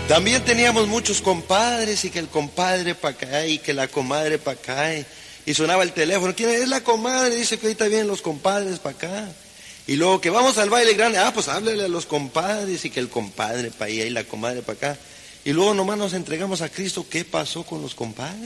También teníamos muchos compadres y que el compadre para acá y que la comadre para acá y sonaba el teléfono. ¿Quién es la comadre? Dice que ahorita vienen los compadres para acá. Y luego que vamos al baile grande, pues háblele a los compadres y que el compadre para allá y la comadre para acá. Y luego nomás nos entregamos a Cristo. ¿Qué pasó con los compadres?